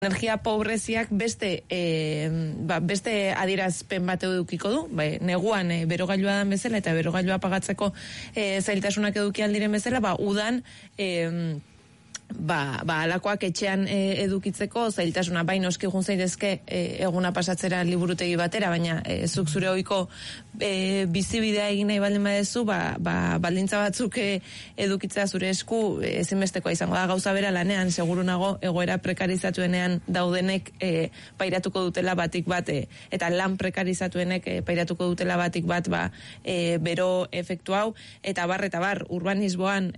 Energia pobreziak beste adierazpen bat edukiko du, neguan berogailua dan bezala eta berogailua pagatzeko zailtasunak eduki aldiren bezala, udan alakoak etxean edukitzeko zailtasuna, noski egun zaitezke eguna pasatzera liburutegi batera, baina zuk zure ohiko bizibidea egin nahi baldin badezu, baldintza batzuk edukitzea zure esku ezinbestekoa izango da. Gauza bera lanean, seguru nago egoera prekarizatuenean daudenek pairatuko dutela batik bat, eta lan prekarizatuenek pairatuko dutela batik bat bero efektu hau, eta bar, urbanismoan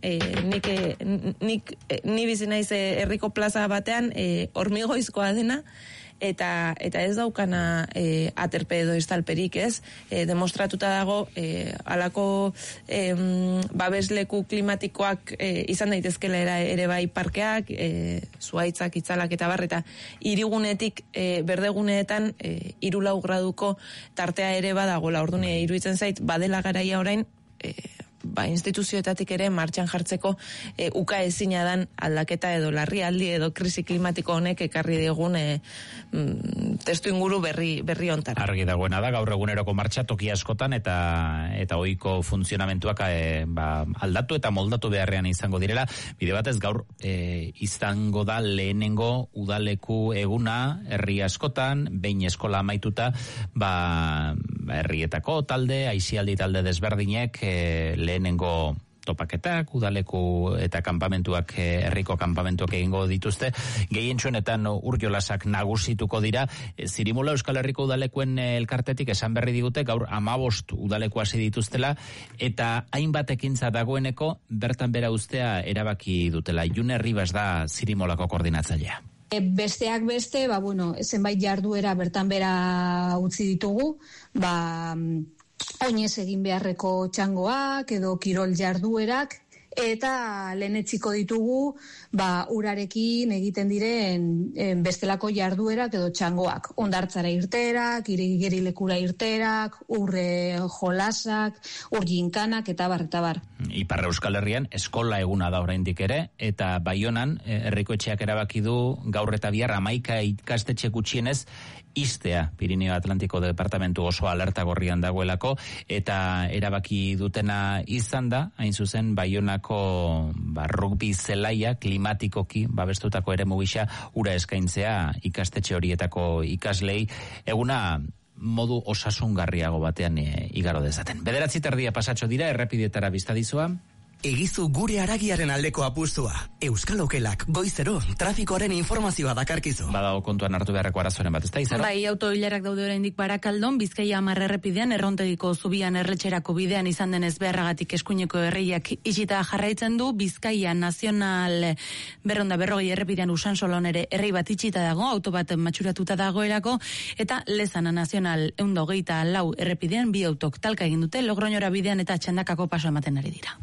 ni bizi naiz herriko plaza batean hormigoizkoa dena, eta ez daukana aterpe edo estalperik, ez? Demostratuta dago alako babesleku klimatikoak izan daitezkela ere bai parkeak, zuhaitzak, itzalak eta bar, eta hirigunetik berdeguneetan 3-4 graduko tartea ere badagoela. Orduan iruditzen zait badela garaia orain instituzioetatik ere martxan jartzeko ukaezina dan aldaketa edo larrialdi edo krisi klimatiko honek ekarri digun testu inguru berri hontara. Argi dagoena da, gaur eguneroko martxa toki askotan eta ohiko funtzionamentuak aldatu eta moldatu beharrean izango direla. Bide batez gaur izango da lehenengo udaleku eguna herri askotan, behin eskola amaituta, herrietako talde, aisialdi talde desberdinek lehenengo topaketak, udaleku eta kanpamentuak, herriko kanpamentuak egingo dituzte. Gehientsuenetan urjolasak nagusituko dira. Zirimula Euskal Herriko udalekuen elkartetik esan berri digute, gaur 15 udaleku hasi dituztela, eta hainbat ekintza dagoeneko bertan bera uztea erabaki dutela. June Ribas da Zirimolako koordinatzailea. Besteak beste, zenbait jarduera bertan bera utzi ditugu, oinez egin beharreko txangoak edo kirol jarduerak, eta lehenetsiko ditugu urarekin egiten diren bestelako jarduerak edo txangoak. Hondartzara irterak, igerilekura irterak, urre jolasak, urginkanak eta bar. Ipar Euskal Herrian eskola eguna da oraindik ere, eta Baionan herriko etxeak erabaki du gaur eta bihar 11 ikastetxe gutxienez istea. Pirineo Atlantiko Departamentu oso alerta gorrian dagoelako, eta erabaki dutena izan da, hain zuzen Baionako rugby zelaia klimatikoki babestutako eremu gisa ura eskaintzea ikastetxe horietako ikaslei eguna modu osasungarriago batean igaro dezaten. 9:30 pasatxo dira, errepideetara biztadizua. Egizu gure haragiaren aldeko apustua. Euskal Okelak goizero trafikoaren informazioa dakarkizu. Badago kontuan hartu beharreko arazoren bat, ez da izan? Autoilarak daude oraindik Barakaldon, Bizkaia 10 errepidean, Errontegiko zubian erretxerako bidean izan denez beharragatik eskuineko herriak itxita jarraitzen du. Bizkaia Nazional 240 errepidean Usansolon ere herri bat itxita dago, auto bat matxuratuta dagoelako, eta Lezana Nazional 124 errepidean 2 autok talka egin dute, Logroñora bidean eta Txandakako paso ematen ari dira.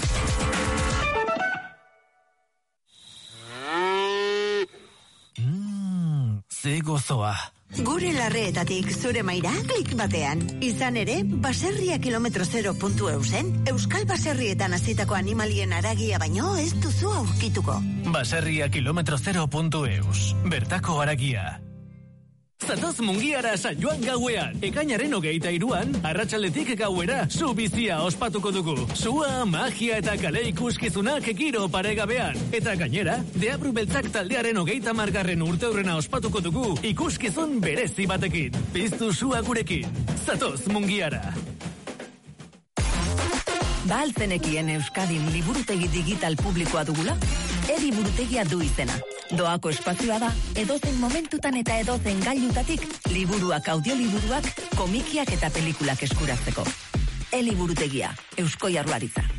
Ze gozoa. Gure larreetatik zure maira klik batean. Izan ere, baserria km0.eusen, Euskal Baserrietan hasitako animalien haragia baino ez duzu aurkituko. Baserria km0.eus. Bertako haragia. Zatoz Mungiara San Joan gauean. Ekainaren 23an, arratsaldetik gauera, zu bizia ospatuko dugu. Sua, magia eta kale ikuskizunak giro paregabean. Eta gainera, Deabru Beltzak taldearen 30. urteurrena ospatuko dugu ikuskizun berezi batekin. Piztu sua gurekin. Zatoz Mungiara. Alzenekien Euskadin liburutegi digital publikoa dugula? Liburutegia du izena. Doako espazioa da, edozein momentutan eta edozein gailutatik, liburuak, audioliburuak, komikiak eta pelikulak eskuratzeko. Liburutegia, Eusko Jaurlaritza.